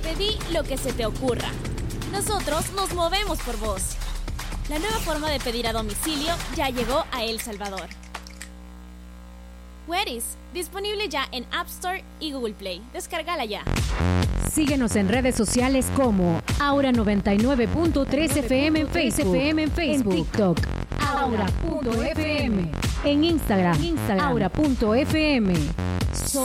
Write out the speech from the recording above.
Pedí lo que se te ocurra. Nosotros nos movemos por vos. La nueva forma de pedir a domicilio ya llegó a El Salvador. Whereis, disponible ya en App Store y Google Play. Descárgala ya. Síguenos en redes sociales como Aura 99.3 FM en Facebook, en TikTok, Aura.fm, en Instagram, Aura.fm.